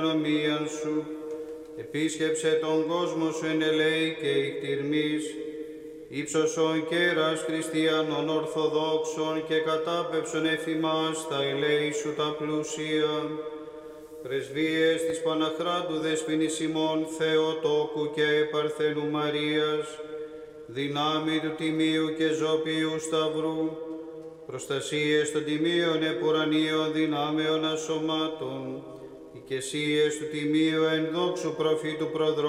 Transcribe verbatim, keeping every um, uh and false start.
νομίαν σου, επίσκεψε τον κόσμο σου εν ελέη και ηκτηρμής, ύψωσον κέρας χριστιανών ορθοδόξων και κατάπεψον εφημάς τα ελέη σου τα πλούσια. Πρεσβείες της Παναχράντου Δεσποινής ημών Θεοτόκου και Παρθένου Μαρίας, δυνάμει του Τιμίου και Ζωπίου Σταυρού, προστασίες των Τιμίων επουρανίων δυνάμεων ασωμάτων, οικεσίες του Τιμίου εν δόξου προφήτου προδρόμου,